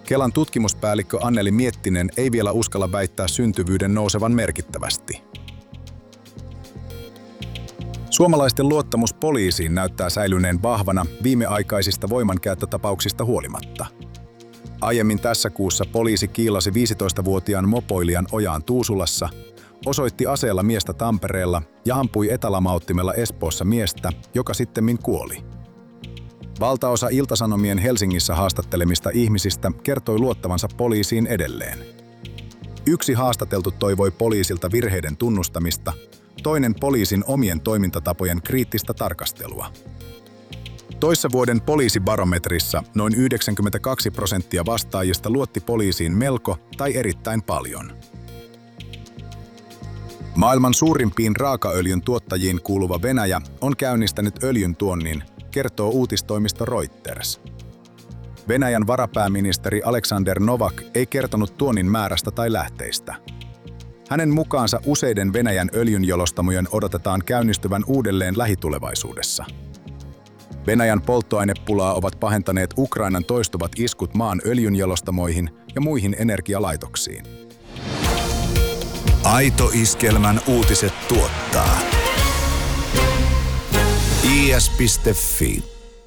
Kelan tutkimuspäällikkö Anneli Miettinen ei vielä uskalla väittää syntyvyyden nousevan merkittävästi. Suomalaisten luottamus poliisiin näyttää säilyneen vahvana viimeaikaisista voimankäyttötapauksista huolimatta. Aiemmin tässä kuussa poliisi kiilasi 15-vuotiaan mopoilijan ojaan Tuusulassa, osoitti aseella miestä Tampereella ja ampui etälamauttimella Espoossa miestä, joka sittemmin kuoli. Valtaosa Ilta-Sanomien Helsingissä haastattelemista ihmisistä kertoi luottavansa poliisiin edelleen. Yksi haastateltu toivoi poliisilta virheiden tunnustamista, toinen poliisin omien toimintatapojen kriittistä tarkastelua. Toissa vuoden poliisibarometrissa noin 92% vastaajista luotti poliisiin melko tai erittäin paljon. Maailman suurimpiin raakaöljyn tuottajiin kuuluva Venäjä on käynnistänyt öljyn tuonnin, kertoo uutistoimisto Reuters. Venäjän varapääministeri Aleksandr Novak ei kertonut tuonnin määrästä tai lähteistä. Hänen mukaansa useiden Venäjän öljynjalostamojen odotetaan käynnistyvän uudelleen lähitulevaisuudessa. Venäjän polttoainepulaa ovat pahentaneet Ukrainan toistuvat iskut maan öljynjalostamoihin ja muihin energialaitoksiin. Aito Iskelmän uutiset tuottaa is.fi.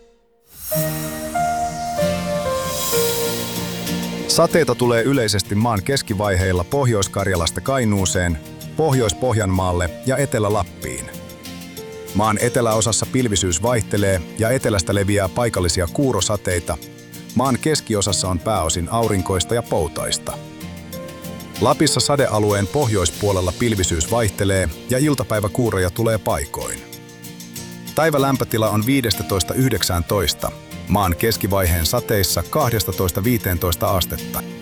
Sateita tulee yleisesti maan keskivaiheilla Pohjois-Karjalasta Kainuuseen, Pohjois-Pohjanmaalle ja Etelä-Lappiin. Maan eteläosassa pilvisyys vaihtelee ja etelästä leviää paikallisia kuurosateita. Maan keskiosassa on pääosin aurinkoista ja poutaista. Lapissa sadealueen pohjoispuolella pilvisyys vaihtelee ja iltapäiväkuuroja tulee paikoin. Päivälämpötila on 15–19, maan keskivaiheen sateissa 12–15 astetta.